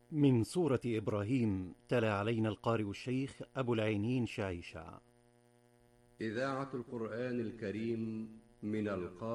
من سورة إبراهيم تلا علينا القارئ الشيخ أبو العينين شايشة. إذاعة القرآن الكريم من القاهرة.